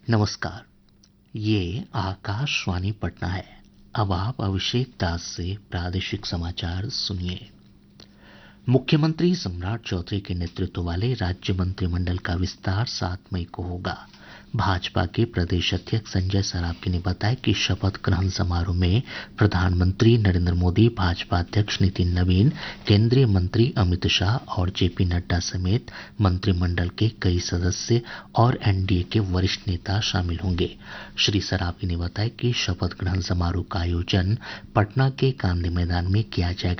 नमस्कार। ये आकाशवाणी पटना है। अब आप अभिषेक दास से प्रादेशिक समाचार सुनिए। मुख्यमंत्री सम्राट चौधरी के नेतृत्व वाले राज्य मंत्रिमंडल का विस्तार 7 मई को होगा। भाजपा के प्रदेश अध्यक्ष संजय सरावगी ने बताया कि शपथ ग्रहण समारोह में प्रधानमंत्री नरेंद्र मोदी, भाजपा अध्यक्ष नितिन नवीन, केंद्रीय मंत्री अमित शाह और जेपी नड्डा समेत मंत्रिमंडल के कई सदस्य और एनडीए के वरिष्ठ नेता शामिल होंगे। श्री सरावगी ने बताया कि शपथ ग्रहण समारोह का आयोजन पटना के गांधी मैदान में किया जाएगा,